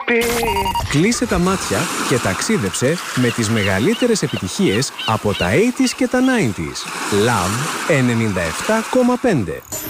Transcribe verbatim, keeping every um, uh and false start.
Κλείσε τα μάτια και ταξίδεψε με τις μεγαλύτερες επιτυχίες από τα ογδόντα και τα ενενήντα. Love ενενήντα επτά κόμμα πέντε.